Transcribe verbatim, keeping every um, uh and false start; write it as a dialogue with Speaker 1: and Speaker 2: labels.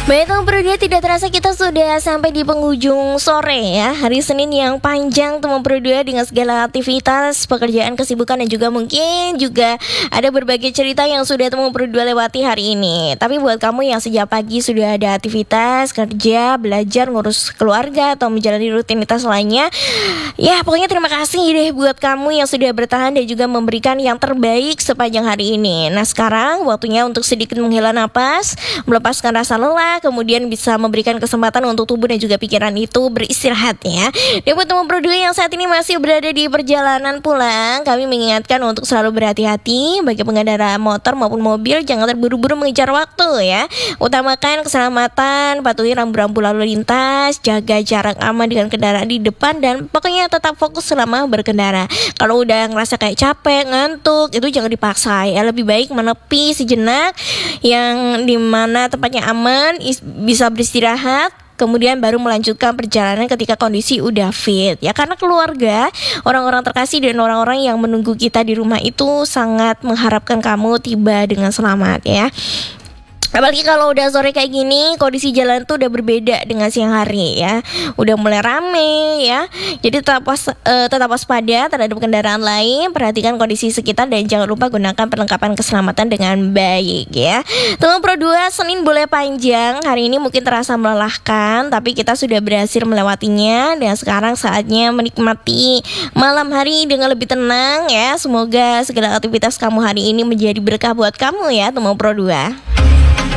Speaker 1: Baik kaum Pro dua, tidak terasa kita sudah sampai di penghujung sore ya. Hari Senin yang panjang teman Pro dua dengan segala aktivitas, pekerjaan, kesibukan dan juga mungkin juga ada berbagai cerita yang sudah teman Pro dua lewati hari ini. Tapi buat kamu yang sejak pagi sudah ada aktivitas, kerja, belajar, ngurus keluarga atau menjalani rutinitas lainnya, ya pokoknya terima kasih deh buat kamu yang sudah bertahan dan juga memberikan yang terbaik sepanjang hari ini. Nah sekarang waktunya untuk sedikit menghela napas, melepaskan rasa lelah, kemudian bisa memberikan kesempatan untuk tubuh dan juga pikiran itu beristirahat ya. Dan buat teman Pro dua yang saat ini masih berada di perjalanan pulang, kami mengingatkan untuk selalu berhati-hati bagi pengendara motor maupun mobil, jangan terburu-buru mengejar waktu ya. Utamakan keselamatan, patuhi rambu-rambu lalu lintas, jaga jarak aman dengan kendaraan di depan, dan pokoknya tetap fokus selama berkendara. Kalau udah ngerasa kayak capek, ngantuk, itu jangan dipaksa ya. Lebih baik menepi sejenak yang dimana tempatnya aman, bisa beristirahat, kemudian baru melanjutkan perjalanan ketika kondisi udah fit ya. Karena keluarga, orang-orang terkasih dan orang-orang yang menunggu kita di rumah itu sangat mengharapkan kamu tiba dengan selamat ya. Apalagi kalau udah sore kayak gini, kondisi jalan tuh udah berbeda dengan siang hari ya. Udah mulai rame ya. Jadi tetap was, uh, tetap waspada terhadap kendaraan lain, perhatikan kondisi sekitar dan jangan lupa gunakan perlengkapan keselamatan dengan baik ya. Teman Pro dua, Senin boleh panjang, hari ini mungkin terasa melelahkan, tapi kita sudah berhasil melewatinya dan sekarang saatnya menikmati malam hari dengan lebih tenang ya. Semoga segala aktivitas kamu hari ini menjadi berkah buat kamu ya, teman Pro dua.